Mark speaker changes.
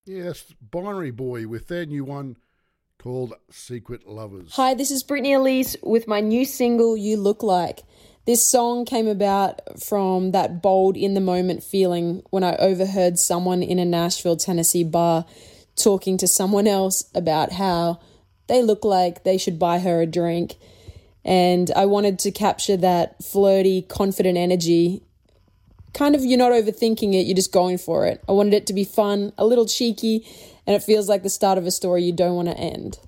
Speaker 1: Yes, Binary Boy with their new one called Secret Lovers.
Speaker 2: Hi, this is Brittany Elise with my new single, You Look Like. This song came about from that bold, in-the-moment feeling when I overheard someone in a Nashville, Tennessee bar talking to someone else about how they look like they should buy her a drink. And I wanted to capture that flirty, confident energy. Kind of, you're not overthinking it, you're just going for it. I wanted it to be fun, a little cheeky, and it feels like the start of a story you don't want to end.